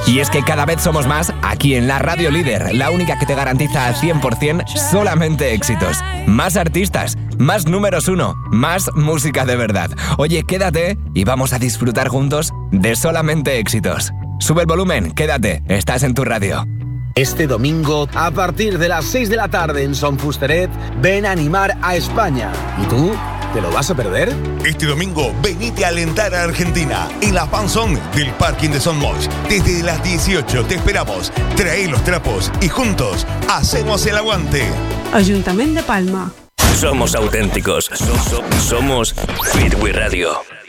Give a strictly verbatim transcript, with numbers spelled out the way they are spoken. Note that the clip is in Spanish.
Y es que cada vez somos más aquí en la Radio Líder, la única que te garantiza al cien por ciento solamente éxitos. Más artistas, más números uno, más música de verdad. Oye, quédate y vamos a disfrutar juntos de solamente éxitos. Sube el volumen, quédate, estás en tu radio. Este domingo, a partir de las seis de la tarde en Son Fusteret, ven a animar a España. ¿Y tú? ¿Te lo vas a perder? Este domingo, venite a alentar a Argentina en la fanzone del Parking de Son Moix. Desde las dieciocho te esperamos. Trae los trapos y juntos hacemos el aguante. Ayuntamiento de Palma. Somos auténticos. So- so- somos Fitwi Radio.